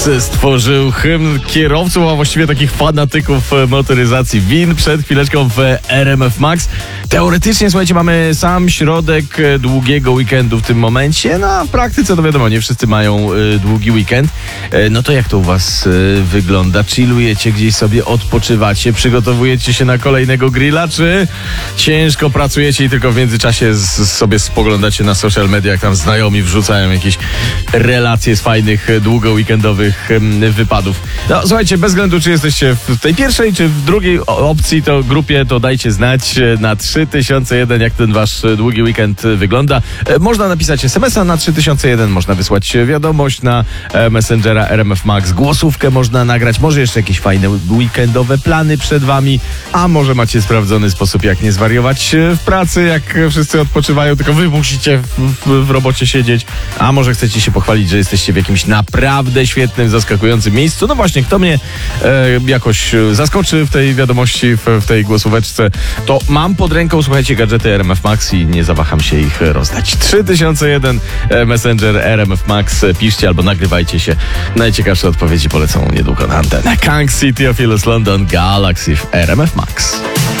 stworzył hymn kierowców, a właściwie takich fanatyków motoryzacji win przed chwileczką w RMF Max. Teoretycznie, słuchajcie, mamy sam środek długiego weekendu w tym momencie, no a w praktyce to wiadomo, nie wszyscy mają długi weekend. No to jak to u was wygląda? Chillujecie gdzieś sobie, odpoczywacie, przygotowujecie się na kolejnego grilla, czy ciężko pracujecie i tylko w międzyczasie sobie spoglądacie na social media, jak tam znajomi wrzucają jakieś relacje z fajnych, długo-weekendowych wypadów. No słuchajcie, bez względu czy jesteście w tej pierwszej, czy w drugiej opcji, to grupie, to dajcie znać na 3001, jak ten wasz długi weekend wygląda. Można napisać SMS-a na 3001, można wysłać wiadomość na Messengera RMF Max, głosówkę można nagrać, może jeszcze jakieś fajne weekendowe plany przed wami, a może macie sprawdzony sposób, jak nie zwariować w pracy, jak wszyscy odpoczywają, tylko wy musicie w robocie siedzieć, a może chcecie się pochwalić, że jesteście w jakimś naprawdę świetnym, zaskakującym miejscu. No właśnie, kto mnie jakoś zaskoczy w tej wiadomości, w tej głosóweczce, to mam pod ręką, słuchajcie, gadżety RMF Max i nie zawaham się ich rozdać. 3001 Messenger RMF Max, piszcie albo nagrywajcie się. Najciekawsze odpowiedzi polecą niedługo na antenę. Kang City, Theophilus London, Galaxy w RMF Max.